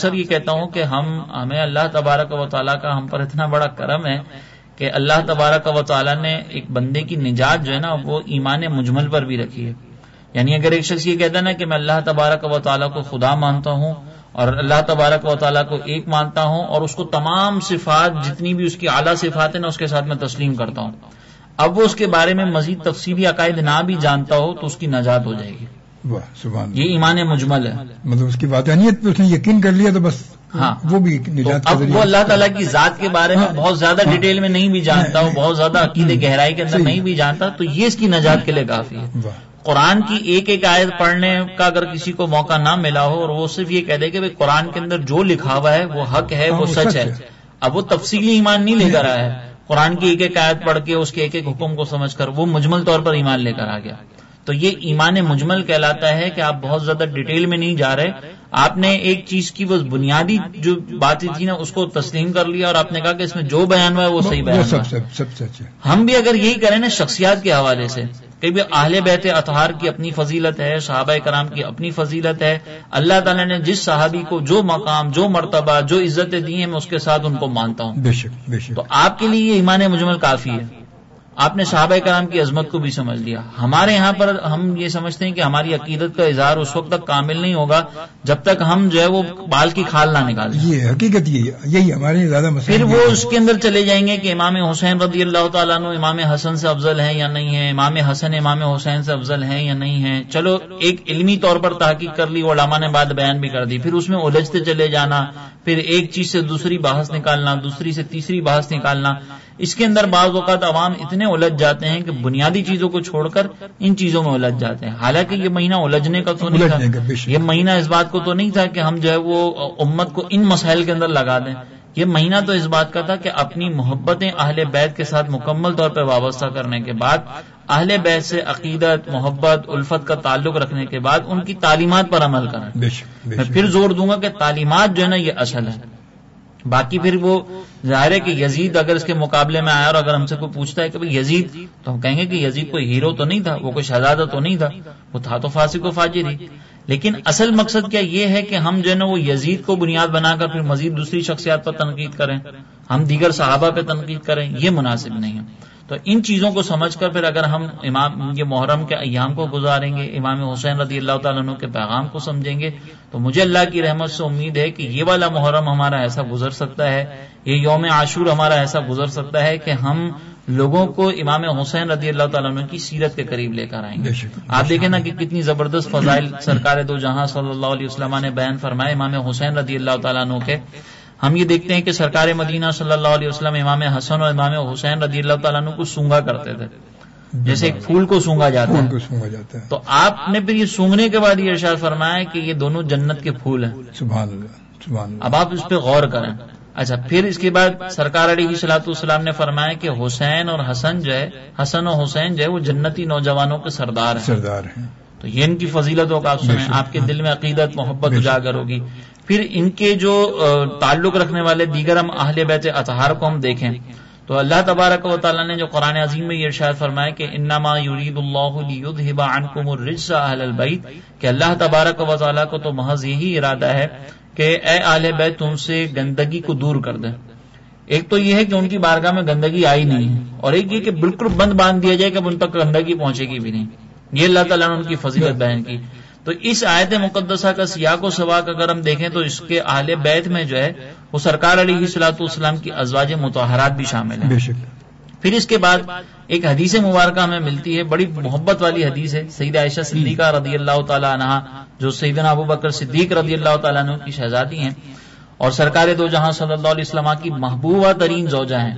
اکثر یہ کہتا ہوں کہ ہمیں اللہ تبارک و تعالیٰ کا ہم پر اتنا بڑا کرم ہے کہ اللہ تبارک و تعالیٰ نے ایک بندے کی نجات جو ہے نا وہ ایمان مجمل پر بھی رکھی ہے. یعنی اگر ایک شخص یہ کہتا ہے نا کہ میں اللہ تبارک و تعالیٰ کو خدا مانتا ہوں اور اللہ تبارک و تعالیٰ کو ایک مانتا ہوں اور اس کو تمام صفات جتنی بھی اس کی اعلیٰ صفات ہیں نا اس کے ساتھ میں تسلیم کرتا ہوں، اب وہ اس کے بارے میں مزید تفصیلی عقائد نہ بھی جانتا ہو تو اس کی نجات ہو جائے گی. سبحان یہ ایمان مجمل ہے، مطلب اس کی وحدانیت پہ اس نے یقین کر لیا تو بس ہاں وہ بھی نجات کا اب ذریعہ. وہ اللہ تعالیٰ کی ذات کے بارے میں بہت زیادہ ڈیٹیل میں نہیں بھی جانتا ہو، بہت زیادہ عقیدے گہرائی کے اندر نہیں بھی جانتا، تو یہ اس کی نجات کے لیے کافی ہے. قرآن کی ایک ایک آیت پڑھنے کا اگر کسی کو موقع نہ ملا ہو اور وہ صرف یہ کہہ دے کہ بھئی قرآن کے اندر جو لکھا ہوا ہے وہ حق ہے، وہ سچ ہے، اب وہ تفصیلی ایمان نہیں لے کر آیا ہے. قرآن کی ایک ایک آیت پڑھ کے اس کے ایک ایک حکم کو سمجھ کر وہ مجمل طور پر ایمان لے کر آ گیا. تو یہ ایمان مجمل کہلاتا ہے کہ آپ بہت زیادہ ڈیٹیل میں نہیں جا رہے، آپ نے ایک چیز کی وہ بنیادی جو باتیں تھی نا اس کو تسلیم کر لیا اور آپ نے کہا کہ اس میں جو بیان ہوا ہے وہ صحیح بیان ہوا ہے. سب سچ ہے. ہم بھی اگر یہی کریں نا شخصیات کے حوالے سے کہ بھی اہل بیت اطہار کی اپنی فضیلت ہے، صحابہ کرام کی اپنی فضیلت ہے، اللہ تعالیٰ نے جس صحابی کو جو مقام، جو مرتبہ، جو عزتیں دی ہیں میں اس کے ساتھ ان کو مانتا ہوں. بے شک بے شک. تو آپ کے لیے یہ ایمان مجمل کافی ہے. آپ نے صحابہ کرام کی عظمت کو بھی سمجھ لیا. ہمارے یہاں پر ہم یہ سمجھتے ہیں کہ ہماری عقیدت کا اظہار اس وقت تک کامل نہیں ہوگا جب تک ہم جو ہے وہ بال کی کھال نہ نکالیں. یہ حقیقت یہی ہمارے زیادہ مسئلہ. پھر وہ اس کے اندر چلے جائیں گے کہ امام حسین رضی اللہ تعالیٰ عنہ امام حسن سے افضل ہیں یا نہیں ہیں، امام حسن امام حسین سے افضل ہیں یا نہیں ہیں. چلو ایک علمی طور پر تحقیق کر لی، علماء نے بات بیان بھی کر دی، پھر اس میں الجھتے چلے جانا، پھر ایک چیز سے دوسری بحث نکالنا، دوسری سے تیسری بحث نکالنا. اس کے اندر بعض اوقات عوام اتنے الجھ جاتے ہیں کہ بنیادی چیزوں کو چھوڑ کر ان چیزوں میں الجھ جاتے ہیں. حالانکہ یہ مہینہ الجھنے کا تو نہیں تھا، یہ مہینہ اس بات کو تو نہیں تھا کہ ہم جو ہے وہ امت کو ان مسائل کے اندر لگا دیں. یہ مہینہ تو اس بات کا تھا کہ اپنی محبتیں اہل بیت کے ساتھ مکمل طور پہ وابستہ کرنے کے بعد، اہل بیت سے عقیدت، محبت، الفت کا تعلق رکھنے کے بعد ان کی تعلیمات پر عمل کریں. میں پھر زور دوں گا کہ تعلیمات جو ہے نا یہ اصل ہے. باقی پھر وہ ظاہر ہے کہ یزید اگر اس کے مقابلے میں آیا اور اگر ہم سے کوئی پوچھتا ہے کہ بھئی یزید، تو ہم کہیں گے کہ یزید کوئی ہیرو تو نہیں تھا، وہ کوئی شہزادہ تو نہیں تھا، وہ تھا تو فاسق و فاجر ہی. لیکن اصل مقصد کیا یہ ہے کہ ہم جو ہے نا وہ یزید کو بنیاد بنا کر پھر مزید دوسری شخصیات پر تنقید کریں، ہم دیگر صحابہ پہ تنقید کریں، یہ مناسب نہیں ہے. تو ان چیزوں کو سمجھ کر پھر اگر ہم یہ محرم کے ایام کو گزاریں گے، امام حسین رضی اللہ تعالیٰ عنہ کے پیغام کو سمجھیں گے، تو مجھے اللہ کی رحمت سے امید ہے کہ یہ والا محرم ہمارا ایسا گزر سکتا ہے، یہ یوم عاشور ہمارا ایسا گزر سکتا ہے کہ ہم لوگوں کو امام حسین رضی اللہ تعالیٰ عنہ کی سیرت کے قریب لے کر آئیں گے. آپ دیکھیں نا کہ کتنی زبردست فضائل سرکار دو جہاں صلی اللہ علیہ وسلم نے بیان فرمائے امام حسین رضی اللہ تعالیٰ عنہ کے. ہم یہ دیکھتے ہیں کہ سرکار مدینہ صلی اللہ علیہ وسلم امام حسن اور امام حسین رضی اللہ تعالیٰ عنہ کو سونگا کرتے تھے، جیسے ایک پھول کو سونگا جاتا ہے. تو آپ نے پھر یہ سونگنے کے بعد یہ ارشاد فرمایا کہ یہ دونوں جنت کے پھول ہیں. سبحان اللہ سبحان اللہ. اب آپ اس پہ غور کریں. اچھا، پھر اس کے بعد سرکار علیہ الصلوۃ والسلام نے فرمایا کہ حسین اور حسن جو ہے، حسن و حسین جو ہے وہ جنتی نوجوانوں کے سردار ہیں. تو یہ ان کی فضیلتوں کا آپ سنیں، آپ کے دل میں عقیدت، محبت اجاگر ہوگی. پھر ان کے جو تعلق رکھنے والے دیگر ہم اہل بیت اطہار کو ہم دیکھیں تو اللہ تبارک و تعالیٰ نے جو قرآن عظیم میں یہ ارشاد فرمایا کہ انما یرید اللہ لیذھب عنکم الرجس اہل البیت، کہ اللہ تبارک و تعالیٰ کو تو محض یہی ارادہ ہے کہ اے اہل بیت تم سے گندگی کو دور کر دیں. ایک تو یہ ہے کہ ان کی بارگاہ میں گندگی آئی نہیں، اور ایک یہ کہ بالکل بند باندھ دیا جائے کہ اب ان تک گندگی پہنچے گی بھی نہیں. یہ اللہ تعالیٰ نے ان کی فضیلت بیان کی. تو اس آیت مقدسہ کا سیاق و سباق اگر ہم دیکھیں تو اس کے اہل بیت میں جو ہے وہ سرکار علیہ الصلوۃ والسلام کی ازواج مطہرات بھی شامل ہیں. پھر اس کے بعد ایک حدیث مبارکہ ہمیں ملتی ہے، بڑی محبت والی حدیث ہے. سیدہ عائشہ صدیقہ رضی اللہ تعالی عنہا جو سیدنا ابو بکر صدیق رضی اللہ تعالی عنہ کی شہزادی ہیں اور سرکار دو جہاں صلی اللہ علیہ وسلم کی محبوبہ ترین زوجہ ہیں،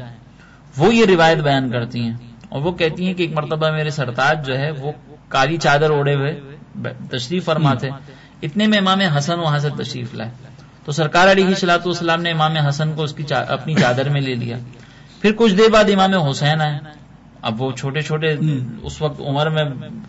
وہ یہ روایت بیان کرتی ہیں اور وہ کہتی ہیں کہ ایک مرتبہ میرے سرتاج جو ہے وہ کالی چادر اوڑے ہوئے تشریف فرما تھے. اتنے میں امام حسن وہاں سے تشریف لائے تو سرکار علیہ الصلوۃ والسلام نے امام حسن کو اس کی اپنی چادر میں لے لیا. پھر کچھ دیر بعد امام حسین آئے. اب وہ چھوٹے چھوٹے اس وقت عمر میں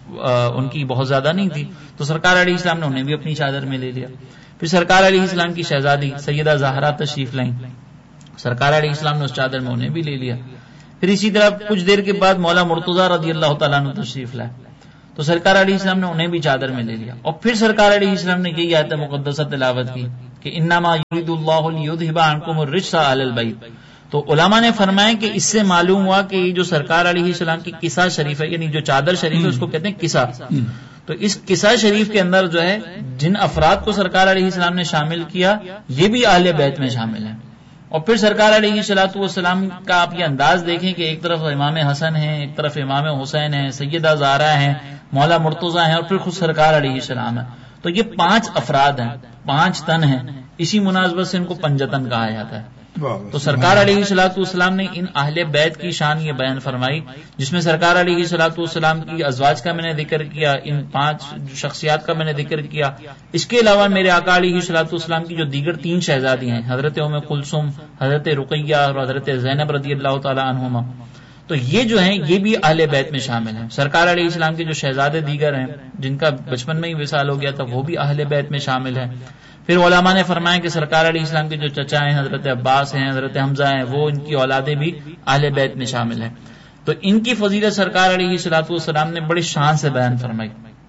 ان کی بہت زیادہ نہیں تھی تو سرکار علیہ السلام نے انہیں بھی اپنی چادر میں لے لیا. پھر سرکار علیہ السلام کی شہزادی سیدہ زہرا تشریف لائیں، سرکار علیہ السلام نے اس چادر میں انہیں بھی لے لیا. پھر اسی طرح کچھ دیر کے بعد مولا مرتضیٰ رضی اللہ تعالیٰ عنہ تشریف لائے تو سرکار علیہ السلام نے انہیں بھی چادر میں لے لیا. اور پھر سرکار علیہ السلام نے یہی آیت مقدسہ تلاوت کی کہ انما یرید اللہ لیذھب عنکم الرجس اہل البیت. تو علماء نے فرمایا کہ اس سے معلوم ہوا کہ یہ جو سرکار علیہ السلام کی قصہ شریف ہے، یعنی جو چادر شریف ہے اس کو کہتے ہیں قصہ. تو اس قصہ شریف کے اندر جو ہے جن افراد کو سرکار علیہ السلام نے شامل کیا یہ بھی اہل بیت میں شامل ہیں. اور پھر سرکار علیہ السلام کا آپ یہ انداز دیکھیں کہ ایک طرف امام حسن ہیں، ایک طرف امام حسین ہیں، سیدہ زہرا ہیں، مولا مرتضیٰ ہیں، اور پھر خود سرکار علیہ السلام ہے. تو یہ 5 افراد ہیں، 5 تن ہیں. اسی مناسبت سے ان کو پنجتن کہا جاتا ہے. تو سرکار علیہ السلام نے ان اہل بیت کی شان یہ بیان فرمائی، جس میں سرکار علیہ السلام کی ازواج کا میں نے ذکر کیا، ان 5 شخصیات کا میں نے ذکر کیا. اس کے علاوہ میرے آقا علیہ السلام کی جو دیگر 3 شہزادی ہیں، حضرت ام کلثوم، حضرت رقیہ اور حضرت زینب رضی اللہ تعالی عنہما، تو یہ جو ہیں یہ بھی اہل بیت میں شامل ہیں. سرکار علیہ السلام کے جو شہزادے دیگر ہیں جن کا بچپن میں ہی وصال ہو گیا تھا وہ بھی اہل بیت میں شامل ہیں. پھر علماء نے فرمایا کہ سرکار علیہ السلام کے جو چچا ہیں حضرت عباس ہیں، حضرت حمزہ ہیں، وہ ان کی اولادیں بھی اہل بیت میں شامل ہیں. تو ان کی فضیلت سرکار علیہ السلام نے بڑی شان سے بیان فرمائی.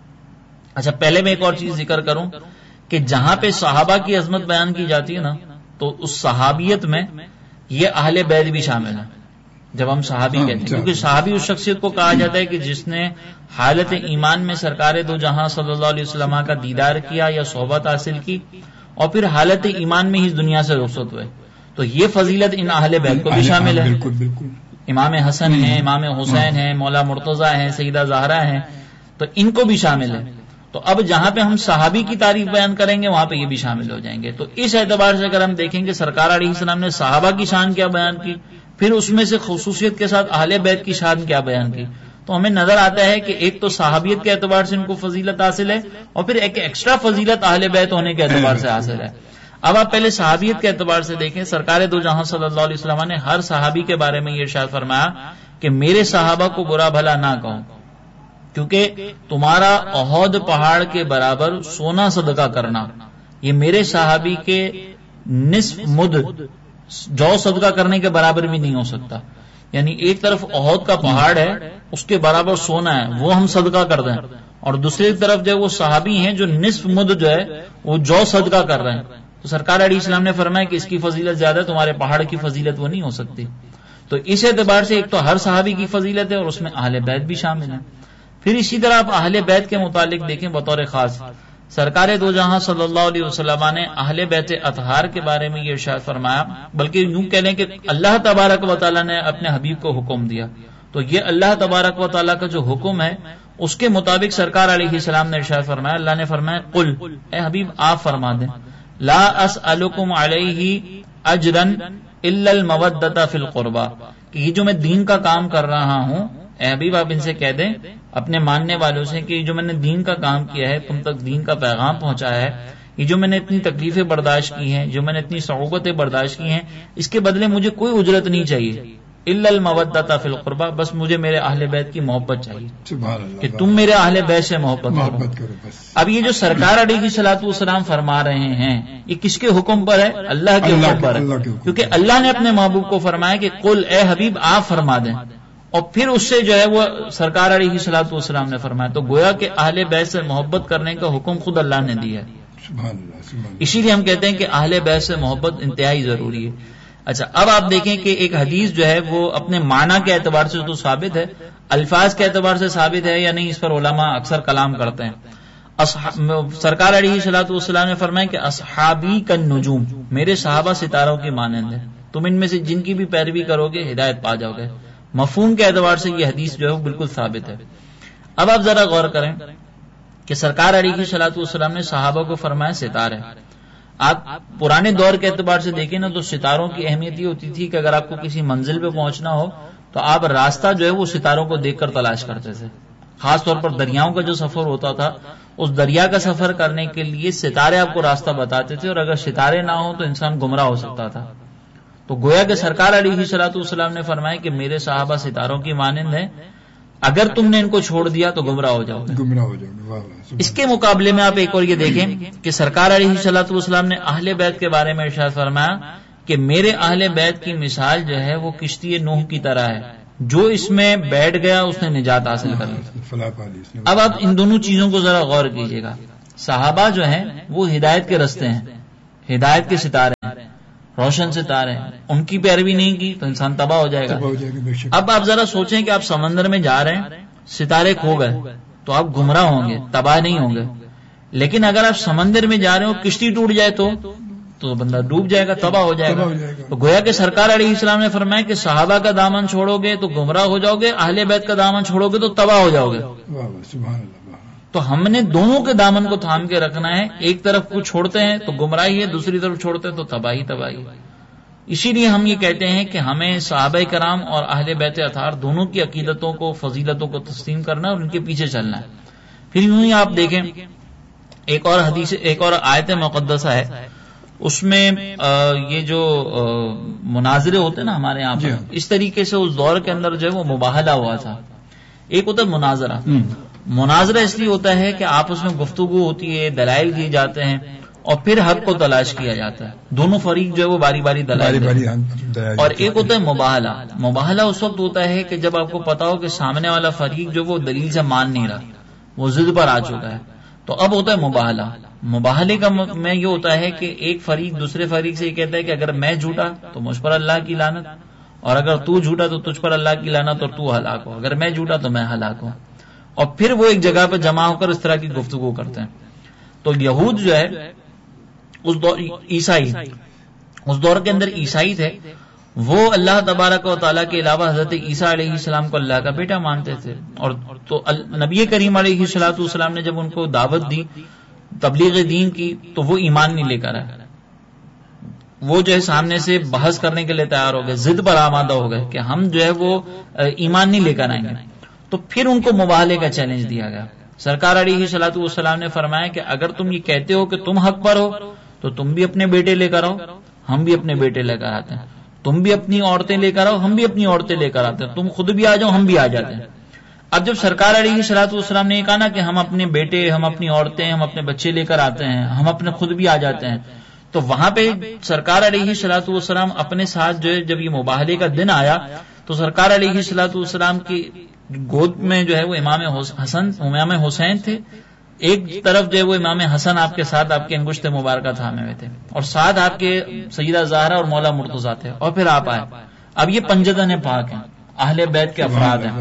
اچھا، پہلے میں ایک اور چیز ذکر کروں کہ جہاں پہ صحابہ کی عظمت بیان کی جاتی ہے نا، تو اس صحابیت میں یہ اہل بیت بھی شامل ہیں. جب ہم صحابی کہتے ہیں، کیونکہ صحابی اس شخصیت کو کہا جاتا ہے کہ جس نے حالت ایمان میں سرکار دو جہاں صلی اللہ علیہ وسلم کا دیدار کیا یا صحبت حاصل کی، اور پھر حالت ایمان میں ہی اس دنیا سے رخصت ہوئے. تو یہ فضیلت ان اہل بیت کو بھی شامل ہے. امام حسن ہیں، امام حسین ہیں، مولا مرتضیٰ ہیں، سیدہ زہرا ہیں، تو ان کو بھی شامل ہے. تو اب جہاں پہ ہم صحابی کی تعریف بیان کریں گے وہاں پہ یہ بھی شامل ہو جائیں گے. تو اس اعتبار سے اگر ہم دیکھیں کہ سرکار علیہ السلام نے صحابہ کی شان کیا بیان کی، پھر اس میں سے خصوصیت کے ساتھ اہل بیت کی شان کیا بیان کی، تو ہمیں نظر آتا ہے کہ ایک تو صحابیت کے اعتبار سے ان کو فضیلت حاصل ہے، اور پھر ایک ایکسٹرا فضیلت اہل بیت ہونے کے اعتبار سے حاصل ہے. اب آپ پہلے صحابیت کے اعتبار سے دیکھیں، سرکار دو جہاں صلی اللہ علیہ وسلم نے ہر صحابی کے بارے میں یہ ارشاد فرمایا کہ میرے صحابہ کو برا بھلا نہ کہو، کیونکہ تمہارا احد پہاڑ کے برابر سونا صدقہ کرنا یہ میرے صحابی کے نصف مد جو صدقہ کرنے کے برابر بھی نہیں ہو سکتا. یعنی ایک طرف احد کا پہاڑ ہے، اس کے برابر سونا ہے، وہ ہم صدقہ کر دیں، اور دوسری طرف جو وہ صحابی ہیں جو نصف مد جو ہے وہ جو صدقہ کر رہے ہیں. تو سرکار علیہ السلام نے فرمایا کہ اس کی فضیلت زیادہ ہے، تمہارے پہاڑ کی فضیلت وہ نہیں ہو سکتی. تو اس اعتبار سے ایک تو ہر صحابی کی فضیلت ہے اور اس میں اہل بیت بھی شامل ہیں. پھر اسی طرح آپ اہل بیت کے متعلق دیکھیں بطور خاص، سرکار دو جہاں صلی اللہ علیہ وسلم نے اہل بیت اطہار کے بارے میں یہ ارشاد فرمایا، بلکہ یوں کہہ لیں کہ اللہ تبارک و تعالیٰ نے اپنے حبیب کو حکم دیا. تو یہ اللہ تبارک و تعالیٰ کا جو حکم ہے اس کے مطابق سرکار علیہ السلام نے ارشاد فرمایا، اللہ نے فرمایا قل، اے حبیب آپ فرما دیں، لا اسألکم علیہ اجرا الا المودۃ فی القربى، کہ یہ جو میں دین کا کام کر رہا ہوں، اے حبیب آپ ان سے کہہ دیں اپنے ماننے والوں سے کہ جو میں نے دین کا کام کیا ہے، تم تک دین کا پیغام پہنچایا ہے، یہ جو میں نے اتنی تکلیفیں برداشت کی ہیں، جو میں نے اتنی صعوبتیں برداشت کی ہیں، اس کے بدلے مجھے کوئی اجرت نہیں چاہیے، الا المودۃ فی القربى، بس مجھے میرے اہل بیت کی محبت چاہیے کہ تم میرے اہل بیت سے محبت کرو. اب یہ جو سرکار علیہ السلام فرما رہے ہیں یہ کس کے حکم پر ہے؟ اللہ کے حکم پر ہے، کیونکہ اللہ نے اپنے محبوب کو فرمایا کہ قل، اے حبیب آپ فرما دیں، اور پھر اس سے جو ہے وہ سرکار علیہ السلام نے فرمایا. تو گویا کہ اہل بیت سے محبت کرنے کا حکم خود اللہ نے دیا ہے. اسی لیے ہم کہتے ہیں کہ اہل بیت سے محبت انتہائی ضروری ہے. اچھا، اب آپ دیکھیں کہ ایک حدیث جو ہے وہ اپنے معنی کے اعتبار سے تو ثابت ہے، الفاظ کے اعتبار سے ثابت ہے یا نہیں اس پر علماء اکثر کلام کرتے ہیں. سرکار علیہ السلام نے فرمایا کہ اصحابی کالنجوم، میرے صحابہ ستاروں کی مانند ہیں، تم ان میں سے جن کی بھی پیروی کرو گے ہدایت پا جاؤ گے. مفہوم کے اعتبار سے یہ حدیث جو ہے وہ بالکل ثابت ہے. اب آپ ذرا غور کریں کہ سرکار علیہ السلام نے صحابہ کو فرمایا ستارے. آپ پرانے دور کے اعتبار سے دیکھیں نا تو ستاروں کی اہمیت یہ ہوتی تھی کہ اگر آپ کو کسی منزل پہ پہنچنا ہو تو آپ راستہ جو ہے وہ ستاروں کو دیکھ کر تلاش کرتے تھے. خاص طور پر دریاؤں کا جو سفر ہوتا تھا اس دریا کا سفر کرنے کے لیے ستارے آپ کو راستہ بتاتے تھے، اور اگر ستارے نہ ہوں تو انسان گمراہ ہو سکتا تھا. تو گویا کہ سرکار علیہ السلام نے فرمایا کہ میرے صحابہ ستاروں کی مانند ہیں، اگر تم نے ان کو چھوڑ دیا تو گمراہ ہو جاؤ گے. اس کے مقابلے میں آپ ایک اور یہ دیکھیں کہ سرکار علیہ السلام نے اہل بیت کے بارے میں ارشاد فرمایا کہ میرے اہل بیت کی مثال جو ہے وہ کشتی نوح کی طرح ہے، جو اس میں بیٹھ گیا اس نے نجات حاصل کر لی. اب آپ ان دونوں چیزوں کو ذرا غور کیجئے گا. صحابہ جو ہیں وہ ہدایت کے رستے ہیں، ہدایت کے ستارے ہیں، روشن ستارے ہیں، ان کی پیروی نہیں کی تو انسان تباہ ہو جائے گا۔ اب آپ ذرا سوچیں کہ آپ سمندر میں جا رہے ہیں، ستارے کھو گئے تو آپ گمراہ ہوں گے، تباہ نہیں ہوں گے، لیکن اگر آپ سمندر میں جا رہے ہو، کشتی ٹوٹ جائے تو بندہ ڈوب جائے گا، تباہ ہو جائے گا۔ تو گویا کہ سرکار علیہ السلام نے فرمایا کہ صحابہ کا دامن چھوڑو گے تو گمراہ ہو جاؤ گے، اہل بیت کا دامن چھوڑو گے تو تباہ ہو جاؤ گے۔ تو ہم نے دونوں کے دامن کو تھام کے رکھنا ہے، ایک طرف کو چھوڑتے ہیں تو گمراہی ہے، دوسری طرف چھوڑتے ہیں تو تباہی۔ اسی لیے ہم یہ کہتے ہیں کہ ہمیں صحابہ کرام اور اہل بیت اطہار دونوں کی عقیدتوں کو، فضیلتوں کو تسلیم کرنا اور ان کے پیچھے چلنا ہے۔ پھر یوں ہی آپ دیکھیں ایک اور حدیث، ایک اور آیت مقدسہ ہے، اس میں یہ جو مناظرے ہوتے ہیں نا ہمارے یہاں پر، اس طریقے سے اس دور کے اندر جو ہے وہ مباہلہ ہوا تھا۔ ایک ہوتا ہے مناظرہ، مناظرہ اس لیے ہوتا ہے کہ آپس میں گفتگو ہوتی ہے، دلائل دیے جاتے ہیں اور پھر حق کو تلاش کیا جاتا ہے، دونوں فریق جو ہے وہ باری باری دلائل دیتے ہیں۔ اور ایک ہوتا ہے مباہلہ، مباہلہ اس وقت ہوتا ہے کہ جب آپ کو پتا ہو کہ سامنے والا فریق جو وہ دلیل سے مان نہیں رہا، وہ ضد پر آ چکا ہے، تو اب ہوتا ہے مباہلہ۔ مباہلے کا میں یہ ہوتا ہے کہ ایک فریق دوسرے فریق سے یہ کہتا ہے کہ اگر میں جھوٹا تو مجھ پر اللہ کی لعنت، اور اگر تو جھوٹا تو تجھ پر اللہ کی لعنت اور تو ہلاک ہو، اگر میں جھوٹا تو میں ہلاک ہوں، اور پھر وہ ایک جگہ پہ جمع ہو کر اس طرح کی گفتگو کرتے ہیں۔ تو یہود جو ہے اس دور، عیسائی اس دور کے اندر عیسائی تھے، وہ اللہ تبارک و تعالیٰ کے علاوہ حضرت عیسیٰ علیہ السلام کو اللہ کا بیٹا مانتے تھے، اور تو نبی کریم علیہ الصلوۃ والسلام نے جب ان کو دعوت دی تبلیغ دین کی تو وہ ایمان نہیں لے کر آئے، وہ جو ہے سامنے سے بحث کرنے کے لیے تیار ہو گئے، ضد پر آمادہ ہو گئے کہ ہم جو ہے وہ ایمان نہیں لے کر آئیں گے۔ تو پھر ان کو مباہلے کا چیلنج دیا گیا۔ سرکار علیہ الصلوۃ والسلام نے فرمایا کہ اگر تم یہ کہتے ہو کہ تم حق پر ہو تو تم بھی اپنے بیٹے لے کر آؤ، ہم بھی اپنے بیٹے لے کر آتے ہیں، تم بھی اپنی عورتیں لے کر آؤ، ہم بھی اپنی عورتیں لے کر آتے ہیں، تم خود بھی آ جاؤ، ہم بھی آ جاتے ہیں۔ اب جب سرکار علیہ الصلوۃ والسلام نے یہ کہا نا کہ ہم اپنے بیٹے، ہم اپنی عورتیں، ہم اپنے بچے لے کر آتے ہیں، ہم اپنے خود بھی آ جاتے ہیں، تو وہاں پہ سرکار علیہ الصلوۃ والسلام اپنے ساتھ جو ہے جب یہ مباہلے کا دن آیا تو سرکار علیہ الصلوۃ والسلام کی گود میں جو ہے وہ امام حسین تھے، ایک طرف جو ہے وہ امام حسن آپ کے ساتھ آپ کے انگشت مبارکہ تھامے ہوئے تھے، اور ساتھ آپ کے سیدہ زہرا اور مولا مرتضیٰ تھے، اور پھر آپ آئے۔ اب یہ پنجدن پاک ہیں، اہل بیت کے افراد ہیں۔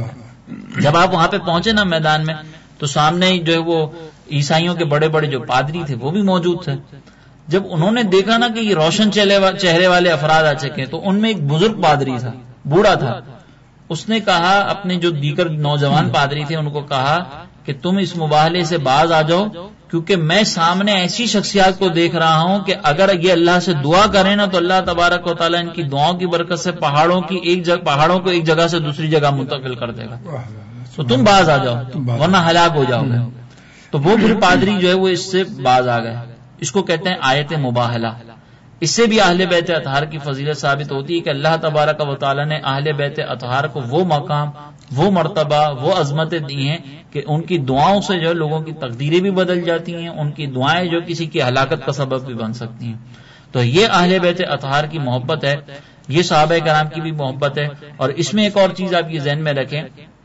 جب آپ وہاں پہ پہنچے نا میدان میں تو سامنے جو ہے وہ عیسائیوں کے بڑے بڑے جو پادری تھے وہ بھی موجود تھے۔ جب انہوں نے دیکھا نا کہ یہ روشن چہرے والے افراد آ چکے تو ان میں ایک بزرگ پادری تھا، بوڑھا تھا، اس نے کہا اپنے جو دیگر نوجوان پادری تھے ان کو کہا کہ تم اس مباہلے سے باز آ جاؤ، کیونکہ میں سامنے ایسی شخصیات کو دیکھ رہا ہوں کہ اگر یہ اللہ سے دعا کریں نا تو اللہ تبارک و تعالیٰ ان کی دعاؤں کی برکت سے پہاڑوں کو ایک جگہ سے دوسری جگہ منتقل کر دے گا، تو تم باز آ جاؤ ورنہ ہلاک ہو جاؤ گے۔ تو وہ پھر پادری جو ہے وہ اس سے باز آ گئے۔ اس کو کہتے ہیں آیت مباہلہ۔ اس سے بھی اہل بیت اطہار کی فضیلت ثابت ہوتی ہے کہ اللہ تبارک و تعالیٰ نے اہل بیت اطہار کو وہ مقام، وہ مرتبہ، وہ عظمتیں دی ہیں کہ ان کی دعاؤں سے جو ہے لوگوں کی تقدیریں بھی بدل جاتی ہیں، ان کی دعائیں جو کسی کی ہلاکت کا سبب بھی بن سکتی ہیں۔ تو یہ اہل بیت اطہار کی محبت ہے، یہ صحابہ کرام کی بھی محبت ہے۔ اور اس میں ایک اور چیز آپ یہ ذہن میں رکھیں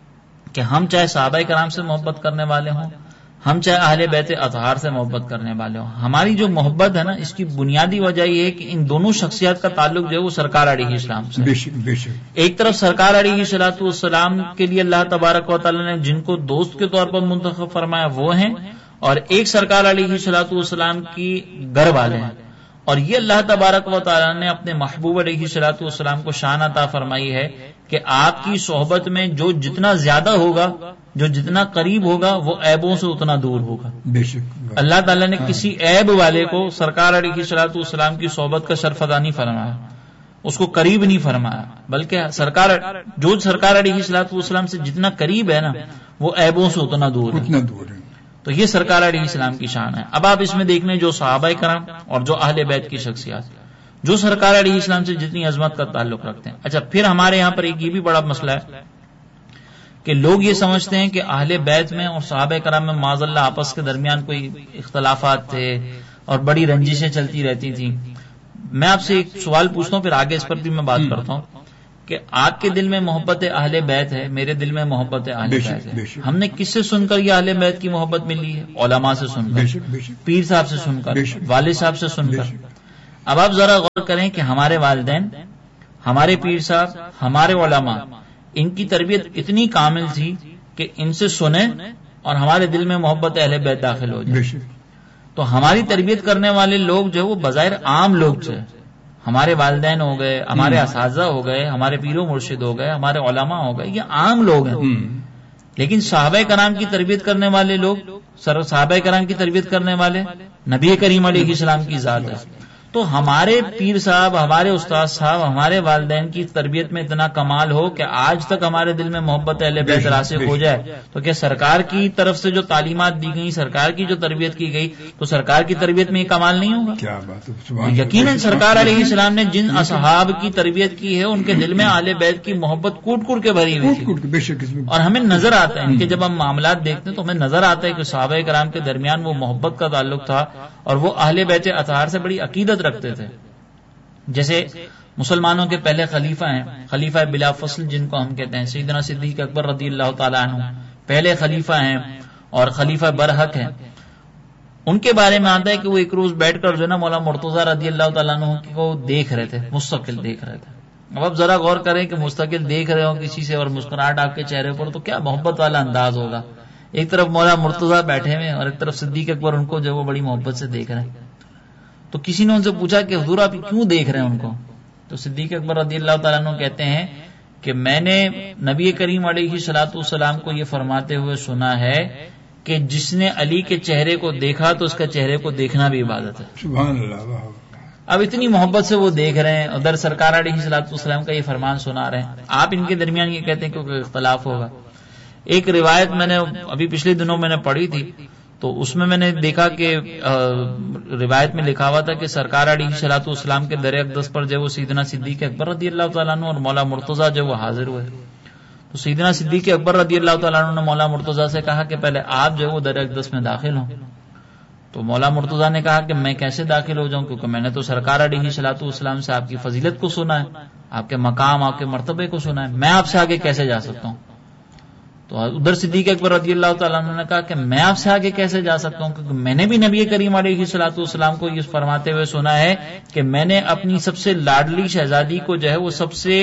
کہ ہم چاہے صحابہ کرام سے محبت کرنے والے ہوں، ہم چاہے اہل بیت اطہار سے محبت کرنے والے ہوں، ہماری جو محبت ہے نا اس کی بنیادی وجہ یہ ہے کہ ان دونوں شخصیات کا تعلق جو ہے وہ سرکار علیہ السلام سے۔ بے شک ایک طرف سرکار علیہ الصلوۃ والسلام کے لیے اللہ تبارک و تعالیٰ نے جن کو دوست کے طور پر منتخب فرمایا وہ ہیں، اور ایک سرکار علیہ الصلوۃ والسلام کی گھر والے ہیں، اور یہ اللہ تبارک و تعالیٰ نے اپنے محبوب علیہ الصلوۃ والسلام کو شان عطا فرمائی ہے کہ آپ کی صحبت میں جو جتنا زیادہ ہوگا، جو جتنا قریب ہوگا، وہ عیبوں سے اتنا دور ہوگا۔ بے شک اللہ تعالیٰ نے کسی عیب والے کو سرکار علیہ الصلوۃ والسلام کی صحبت کا شرف ادا نہیں فرمایا، اس کو قریب نہیں فرمایا، بلکہ سرکار علیہ الصلوۃ والسلام سے جتنا قریب ہے نا وہ عیبوں سے اتنا دور ہے۔ تو یہ سرکار علیہ السلام کی شان ہے۔ اب آپ اس میں دیکھ لیں جو صحابہ کرام اور جو اہل بیت کی شخصیات جو سرکار علیہ السلام سے جتنی عظمت کا تعلق رکھتے ہیں۔ اچھا، پھر ہمارے یہاں پر ایک یہ بھی بڑا مسئلہ ہے کہ لوگ یہ سمجھتے ہیں کہ اہل بیت میں اور صحابہ کرام میں معاذ اللہ آپس کے درمیان کوئی اختلافات تھے اور بڑی رنجشیں چلتی رہتی تھیں۔ میں آپ سے ایک سوال پوچھتا ہوں، پھر آگے اس پر بھی میں بات کرتا ہوں کہ آپ کے دل میں محبت اہل بیت ہے، میرے دل میں محبت اہل بیت ہے۔ ہم نے کس سے سن کر یہ اہل بیت کی محبت ملی ہے؟ علماء سے سن کر، پیر صاحب سے سن کر، والد صاحب سے سن کر۔ اب آپ ذرا غور کریں کہ ہمارے والدین، ہمارے پیر صاحب، ہمارے علماء، ان کی تربیت اتنی کامل تھی کہ ان سے سنیں اور ہمارے دل میں محبت اہل بیت داخل ہو جائے. تو ہماری تربیت کرنے والے لوگ جو وہ بظاہر عام لوگ تھے، ہمارے والدین ہو گئے، ہمارے اساتذہ ہو گئے، ہمارے پیر و مرشد ہو گئے، ہمارے علماء ہو گئے، یہ عام لوگ ہیں. لیکن صحابہ کرام کی تربیت کرنے والے لوگ، صحابہ کرام کی تربیت کرنے والے نبی کریم علیہ السلام کی ذات ہے. تو ہمارے پیر صاحب، ہمارے استاد صاحب، ہمارے والدین کی تربیت میں اتنا کمال ہو کہ آج تک ہمارے دل میں محبت اہل بیت راسخ ہو جائے، تو کیا سرکار کی طرف سے جو تعلیمات دی گئی، سرکار کی جو تربیت کی گئی، تو سرکار کی تربیت میں یہ کمال نہیں ہوگا؟ کیا بات ہے. یقیناً سرکار علیہ السلام نے جن اصحاب کی تربیت کی ہے ان کے دل میں اہل بیت کی محبت کوٹ کوٹ کے بھری ہوئی تھی. اور ہمیں نظر آتا ہے کہ جب ہم معاملات دیکھتے ہیں تو ہمیں نظر آتا ہے کہ صحابہ کرام کے درمیان وہ محبت کا تعلق تھا اور وہ اہل بیت اطہار سے بڑی عقیدت رکھتے تھے. جیسے مسلمانوں کے پہلے خلیفہ ہیں، خلیفہ بلا فصل جن کو ہم کہتے ہیں، سیدنا صدیق اکبر رضی اللہ تعالیٰ عنہ پہلے خلیفہ ہیں اور خلیفہ برحق ہیں. ان کے بارے میں آتا ہے کہ وہ ایک روز بیٹھ کر جو ہے نا مولا مرتضیٰ رضی اللہ تعالیٰ عنہ کو دیکھ رہے تھے، مستقل دیکھ رہے تھے. اب آپ ذرا غور کریں کہ مستقل دیکھ رہے ہو کسی سے اور مسکراہٹ آپ کے چہرے پر، تو کیا محبت والا انداز ہوگا. ایک طرف مولا مرتضیٰ بیٹھے ہوئے اور ایک طرف صدیق اکبر ان کو جو وہ بڑی محبت سے دیکھ رہے ہیں. تو کسی نے ان سے پوچھا کہ حضور آپ کیوں دیکھ رہے ہیں ان کو؟ تو صدیق اکبر رضی اللہ تعالیٰ عنہ کہتے ہیں کہ میں نے نبی کریم علیہ الصلوۃ والسلام کو یہ فرماتے ہوئے سنا ہے کہ جس نے علی کے چہرے کو دیکھا تو اس کا چہرے کو دیکھنا بھی عبادت ہے. سبحان اللہ. اب اتنی محبت سے وہ دیکھ رہے ہیں، ادھر سرکار علیہ الصلوۃ والسلام کا یہ فرمان سنا رہے ہیں. آپ ان کے درمیان یہ کہتے ہیں کہ کوئی اختلاف ہوگا. ایک روایت میں نے ابھی پچھلے دنوں میں نے پڑھی تھی، تو اس میں نے دیکھا کہ روایت میں لکھا ہوا تھا کہ سرکار علیہ الصلوۃ والسلام کے در اقدس پر جو وہ سیدنا صدیق اکبر رضی اللہ تعالیٰ عنہ اور مولا مرتضیٰ جو وہ حاضر ہوئے. تو سیدنا صدیق اکبر رضی اللہ تعالیٰ عنہ نے مولا مرتضیٰ سے کہا کہ پہلے آپ جو وہ در اقدس میں داخل ہوں. تو مولا مرتضیٰ نے کہا کہ میں کیسے داخل ہو جاؤں، کیونکہ میں نے تو سرکار علیہ الصلوۃ والسلام سے آپ کی فضیلت کو سنا ہے، آپ کے مقام، آپ کے مرتبے کو سنا ہے، میں آپ سے آگے کیسے جا سکتا ہوں. تو ادھر صدیق اکبر رضی اللہ تعالیٰ عنہ نے کہا کہ میں آپ سے آگے کیسے جا سکتا ہوں، کیونکہ میں نے بھی نبی کریم علیہ الصلوۃ والسلام کو یہ فرماتے ہوئے سنا ہے کہ میں نے اپنی سب سے لاڈلی شہزادی کو جو ہے وہ سب سے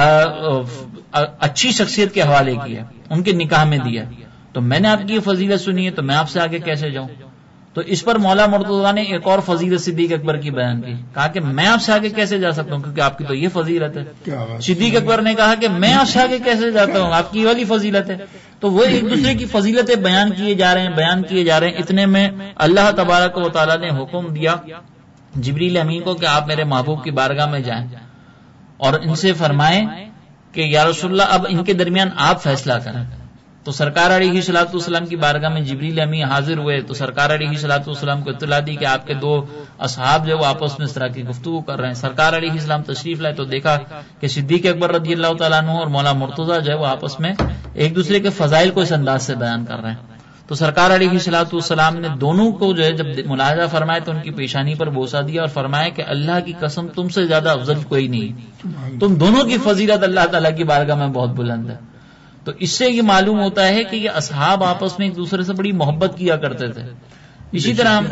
اچھی شخصیت کے حوالے کیا، ان کے نکاح میں دیا. تو میں نے آپ کی یہ فضیلت سنی ہے، تو میں آپ سے آگے کیسے جاؤں. تو اس پر مولا مرتضیٰ نے ایک اور فضیلت صدیق اکبر کی بیان کی، کہا کہ میں آپ سے آگے کیسے جا سکتا ہوں کیونکہ آپ کی تو یہ فضیلت ہے. صدیق اکبر نے کہا کہ میں آپ سے آگے کیسے جاتا ہوں، آپ کی یہ والی فضیلت ہے. تو وہ ایک دوسرے کی فضیلتیں بیان کیے جا رہے ہیں. اتنے میں اللہ تبارک و تعالیٰ نے حکم دیا جبریل امین کو کہ آپ میرے محبوب کی بارگاہ میں جائیں اور ان سے فرمائیں کہ یا رسول اللہ اب ان کے درمیان آپ فیصلہ کریں. تو سرکار علیہ الصلوۃ والسلام کی بارگاہ میں جبریل امین حاضر ہوئے. تو سرکار علیہ الصلوۃ والسلام کو اطلاع دی کہ آپ کے دو اصحاب جو وہ آپس میں اس طرح کی گفتگو کر رہے ہیں. سرکار علیہ السلام تشریف لائے تو دیکھا کہ صدیق اکبر رضی اللہ تعالیٰ عنہ اور مولا مرتضیٰ جو ہے وہ آپس میں ایک دوسرے کے فضائل کو اس انداز سے بیان کر رہے ہیں. تو سرکار علیہ الصلوۃ والسلام نے دونوں کو جو ہے جب ملاحظہ فرمایا تو ان کی پیشانی پر بوسہ دیا اور فرمایا کہ اللہ کی قسم تم سے زیادہ افضل کوئی نہیں، تم دونوں کی فضیلت اللہ تعالیٰ کی بارگاہ میں بہت بلند ہے. تو اس سے یہ معلوم ہوتا ہے کہ یہ اصحاب آپس میں ایک دوسرے سے بڑی محبت کیا کرتے تھے. اسی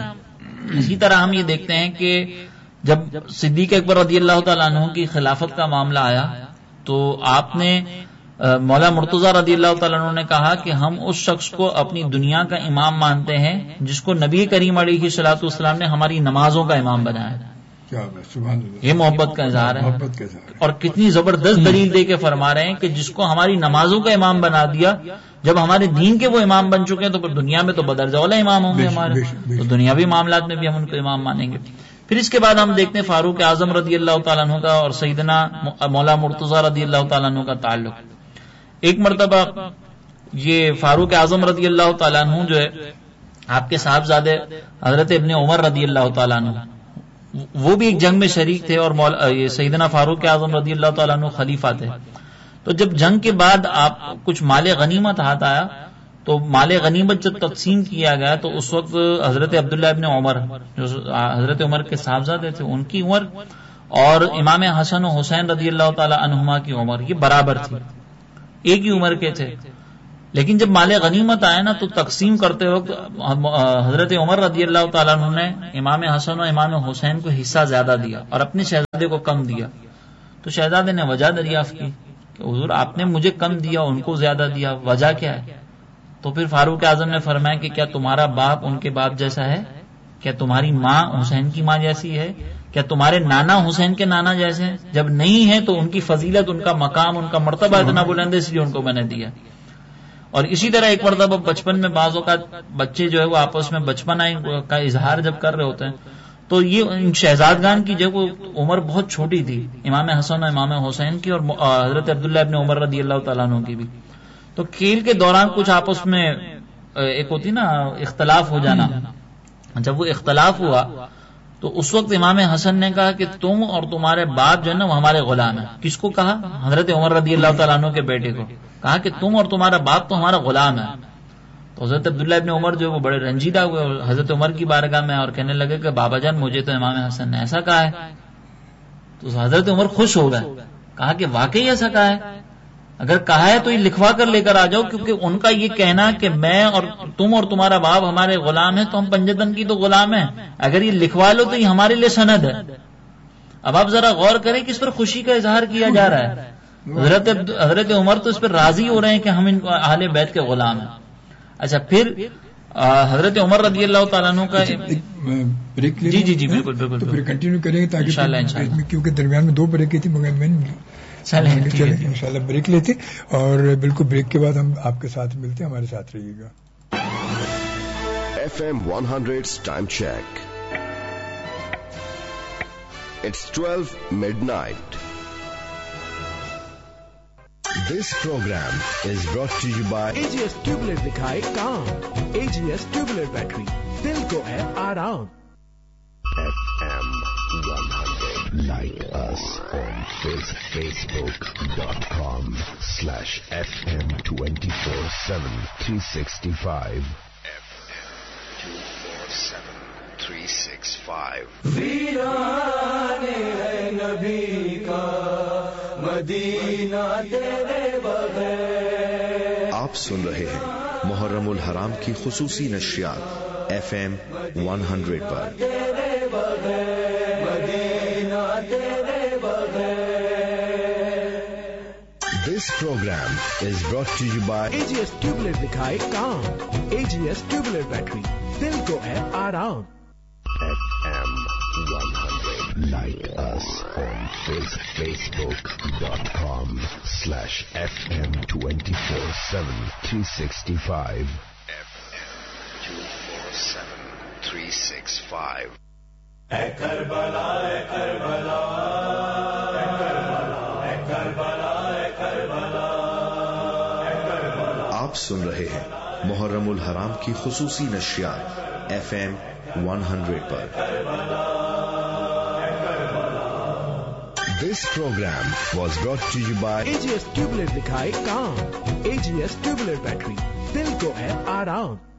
طرح ہم یہ دیکھتے ہیں کہ جب صدیق اکبر رضی اللہ تعالیٰ عنہ کی خلافت کا معاملہ آیا تو آپ نے مولا مرتضیٰ رضی اللہ تعالیٰ عنہ نے کہا کہ ہم اس شخص کو اپنی دنیا کا امام مانتے ہیں جس کو نبی کریم علیہ الصلوۃ والسلام نے ہماری نمازوں کا امام بنایا. یہ محبت کا اظہار ہے اور کتنی زبردست دلیل دے کے فرما رہے ہیں کہ جس کو ہماری نمازوں کا امام بنا دیا، جب ہمارے دین کے وہ امام بن چکے ہیں تو پھر دنیا میں تو بدرجہ اولا امام ہوں گے ہمارے، تو دنیاوی معاملات میں بھی ہم ان کو امام مانیں گے. پھر اس کے بعد ہم دیکھتے ہیں فاروق اعظم رضی اللہ تعالیٰ عنہ کا اور سیدنا مولا مرتضیٰ رضی اللہ تعالیٰ عنہ کا تعلق. ایک مرتبہ یہ فاروق اعظم رضی اللہ تعالیٰ عنہ جو ہے آپ کے صاحبزادے حضرت ابن عمر رضی اللہ تعالیٰ عنہ وہ بھی ایک جنگ میں شریک تھے اور یہ سیدنا فاروق اعظم رضی اللہ تعالیٰ عنہ خلیفہ تھے. تو جب جنگ کے بعد آپ کچھ مال غنیمت ہاتھ آیا تو مال غنیمت جب تقسیم کیا گیا تو اس وقت حضرت عبداللہ ابن عمر جو حضرت عمر کے صاحبزادے تھے ان کی عمر اور امام حسن و حسین رضی اللہ تعالی عنہما کی عمر یہ برابر تھی، ایک ہی عمر کے تھے. لیکن جب مال غنیمت آیا نا تو تقسیم کرتے وقت حضرت عمر رضی اللہ تعالیٰ عنہ نے امام حسن اور امام حسین کو حصہ زیادہ دیا اور اپنے شہزادے کو کم دیا. تو شہزادے نے وجہ دریافت کی کہ حضور آپ نے مجھے کم دیا ان کو زیادہ دیا، وجہ کیا ہے؟ تو پھر فاروق اعظم نے فرمایا کہ کیا تمہارا باپ ان کے باپ جیسا ہے؟ کیا تمہاری ماں حسین کی ماں جیسی ہے؟ کیا تمہارے نانا حسین کے نانا جیسے ہیں؟ جب نہیں ہے تو ان کی فضیلت، ان کا مقام، ان کا مرتبہ اتنا بلند ہے، اس لیے ان کو میں نے دیا. اور اسی طرح ایک مرتبہ بچپن میں بعض اوقات بچے جو ہے وہ آپس میں بچپن کا اظہار جب کر رہے ہوتے ہیں تو یہ ان شہزادگان کی جو عمر بہت چھوٹی تھی، امام حسن اور امام حسین کی اور حضرت عبداللہ ابن عمر رضی اللہ تعالیٰ عنہ کی بھی. تو کھیل کے دوران کچھ آپس میں ایک ہوتی نا اختلاف ہو جانا. جب وہ اختلاف ہوا تو اس وقت امام حسن نے کہا کہ تم اور تمہارے باپ جو ہے نا وہ ہمارے غلام ہیں. کس کو کہا؟ حضرت عمر رضی اللہ تعالیٰ عنہ کے بیٹے کو کہا کہ تم اور تمہارا باپ تو ہمارا غلام ہے. تو حضرت عبداللہ ابن عمر جو وہ بڑے رنجیدہ ہوئے حضرت عمر کی بارگاہ میں اور کہنے لگے کہ بابا جان مجھے تو امام حسن نے ایسا کہا ہے. تو حضرت عمر خوش ہو گئے، کہا کہ واقعی ایسا کہا ہے؟ اگر کہا ہے تو یہ لکھوا کر لے کر آ جاؤ، کیونکہ ان کا یہ کہنا کہ میں اور تم اور تمہارا باپ ہمارے غلام ہیں تو ہم پنجتن کی تو غلام ہیں، اگر یہ لکھوا لو تو یہ ہمارے لیے سند ہے. اب آپ ذرا غور کریں کہ اس پر خوشی کا اظہار کیا جا رہا ہے. حضرت عمر تو اس پر راضی ہو رہے ہیں کہ ہم ان اہل بیت کے غلام ہیں. اچھا پھر حضرت عمر رضی اللہ تعالیٰ عنہ کا بریک جی جی جی بالکل بالکل تو پھر کنٹینیو کریں گے تاکہ کیونکہ درمیان میں 2 بریک کی تھی مگر میں چلیں انشاءاللہ بریک لیتے اور بالکل بریک کے بعد ہم آپ کے ساتھ ملتے ہیں. ہمارے ساتھ رہیے گا. FM 100's time check. It's 12 midnight. This program is brought to you by AGS Tubular दिखाए काम. AGS Tubular बैटरी दिल को है आराम. FM 100. Like us on Facebook.com/FM 24/7 365. FM 24/7 365. ویرانے ہے نبی کا مدینہ تیرے بغیر. آپ سن رہے ہیں محرم الحرام کی خصوصی نشریات FM 100 پر. تیرے بغیر مدینہ تیرے بغیر. This program is brought to you by AGS Tubular दिखाए काम. AGS Tubular बैटरी दिल को है आराम. FM 100. Like us on Facebook.com/FM 24/7 365. FM 24/7 365. اے کربلا اے کربلا اے کربلا اے کربلا اے کربلا اے کربلا. آپ سن رہے ہیں محرم الحرام کی خصوصی نشریات FM 100 per. This program was brought to you by AGS Tubular दिखाए काम. AGS Tubular बैटरी दिल को है आराम.